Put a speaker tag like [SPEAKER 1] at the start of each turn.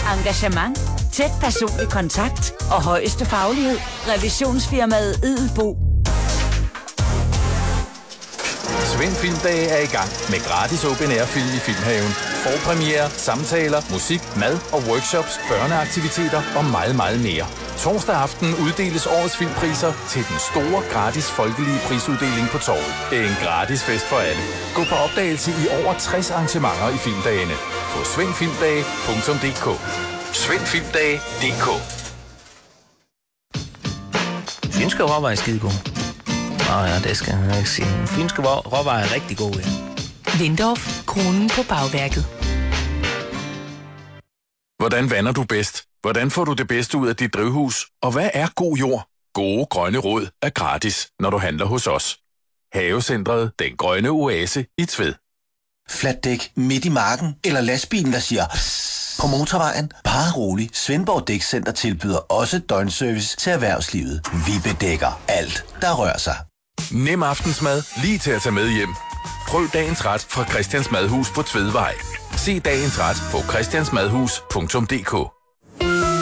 [SPEAKER 1] Engagement, tæt personlig kontakt og højeste faglighed. Revisionsfirmaet Edelbo.
[SPEAKER 2] Svend Filmdage er i gang med gratis open air film i Filmhaven. Forpremiere, samtaler, musik, mad og workshops, børneaktiviteter og meget, meget mere. Torsdag aften uddeles årets filmpriser til den store gratis folkelige prisuddeling på Torvet. En gratis fest for alle. Gå på opdagelse i over 60 arrangementer i filmdagene på svendfilmdage.dk. Svendfilmdage.dk.
[SPEAKER 3] Fynske råvarer er skide gode. Ja, det skal jeg ikke sige. Fynske råvarer er rigtig gode, ja.
[SPEAKER 4] Lindorf, kronen på bagværket.
[SPEAKER 2] Hvordan vander du bedst? Hvordan får du det bedste ud af dit drivhus? Og hvad er god jord? Gode grønne råd er gratis, når du handler hos os. Havecentret Den Grønne Oase i Tved.
[SPEAKER 5] Flatdæk midt i marken, eller lastbilen, der siger psst på motorvejen. Bare rolig. Svendborg Dækcenter tilbyder også døgnservice til erhvervslivet. Vi bedækker alt, der rører sig.
[SPEAKER 2] Nem aftensmad, lige til at tage med hjem. Prøv dagens ret fra Christians Madhus på Tvedvej. Se dagens ret på christiansmadhus.dk.